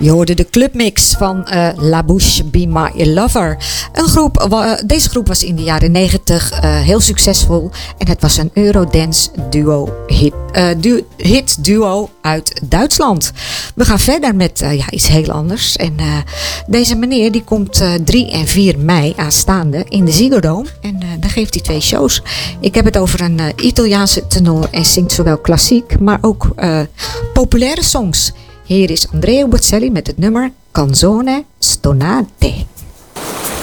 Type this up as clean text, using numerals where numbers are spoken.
Je hoorde de clubmix van La Bouche Be My Lover. Deze groep was in de jaren 90 heel succesvol. En het was een Eurodance hit duo uit Duitsland. We gaan verder met iets heel anders. En deze meneer die komt 3 en 4 mei aanstaande in de Ziggo Dome. En dan geeft hij 2 shows. Ik heb het over een Italiaanse tenor en zingt zowel klassiek, maar ook populaire songs. Hier is Andrea Bocelli met het nummer Canzone Stonate.